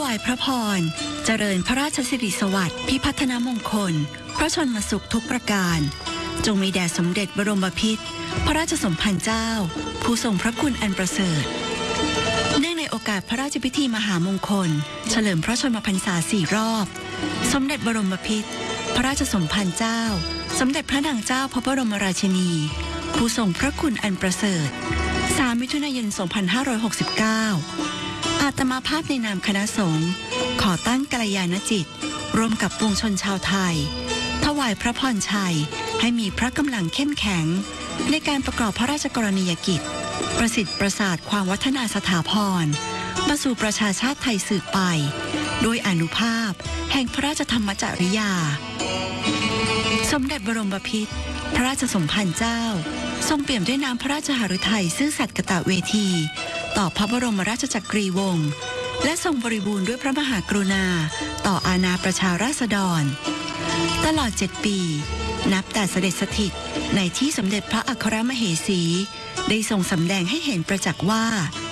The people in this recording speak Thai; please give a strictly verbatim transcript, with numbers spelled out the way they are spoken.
ายพระพรเจริญพระราชสิริสวัสดิ์พิพัฒนมงคลพระชนมสุขทุกประการจงมีแด่สมเด็จบรมพิตรพระราชสมภารเจ้าผู้ทรงพระคุณอันประเสริฐเนื่องในโอกาสพระราชพิธีมหามงคลเฉลิมพระชนมพรรษาสี่รอบสมเด็จบรมพิตรพระราชสมภารเจ้าสมเด็จพระนางเจ้าพระบรมราชินีผู้ทรงพระคุณอันประเสริฐสามมิถุนายนสองพันห้าร้อยหกสิบเก้าอาตมาภาพในนามคณะสงฆ์ขอตั้งกัลยาณจิตร่วมกับปวงชนชาวไทยถวายพระพรชัยให้มีพระกำลังเข้มแข็งในการประกอบพระราชกรณียกิจประสิทธิ์ประสาทความวัฒนาสถาพรมาสู่ประชาชาติไทยสืบไปโดยอานุภาพแห่งพระราชธรรมจริยาสมเด็จบรมพิตรพระราชสมภารเจ้าทรงเปี่ยมด้วยน้ำพระราชหฤทัยซื่อสัตย์กตเวทีต่อพระบรมราชจักรีวงศ์และทรงบริบูรณ์ด้วยพระมหากรุณาต่ออาณาประชาราษฎรตลอดเจ็ดปีนับแต่เสด็จสถิตในที่สมเด็จพระอัครมเหสีได้ทรงสำแดงให้เห็นประจักษ์ว่า